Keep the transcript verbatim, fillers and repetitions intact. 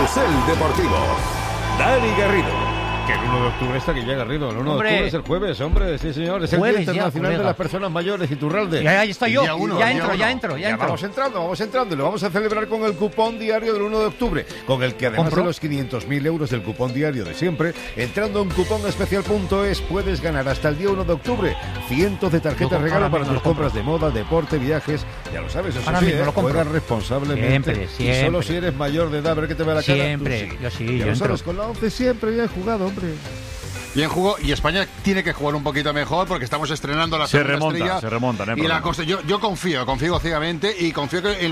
Carrusel Deportivo. Dani Garrido. Que el uno de octubre está aquí ya, Garrido. El uno Hombre. de octubre es el jueves, hombre. Sí, señor. Es el Jueves Día ya, Internacional colega. de las Personas Mayores, Iturralde. Ya, ahí estoy yo. Día uno, ya día entro, uno. ya entro, ya Ya entro. vamos entrando, vamos entrando y lo vamos a celebrar con el cupón diario del uno de octubre, con el que además ¿Compro? de los quinientos mil euros del cupón diario de siempre, entrando en cuponespecial punto es puedes ganar hasta el día uno de octubre cientos de tarjetas Lo- regalo ahora para mismo tus lo compro. compras de moda, deporte, viajes, ya lo sabes, eso Ahora sí, mismo ¿eh? lo compro. Juega responsablemente Siempre, y siempre. solo si eres mayor de edad, a ver qué te ve la cara. Siempre, tú yo sí, Ya yo lo entro. sabes, con la once siempre ya he jugado, hombre. Bien jugó, y España tiene que jugar un poquito mejor porque estamos estrenando la Se segunda remonta, estrella. se remonta, no hay y la problema. cosa, yo, yo confío, confío ciegamente y confío que en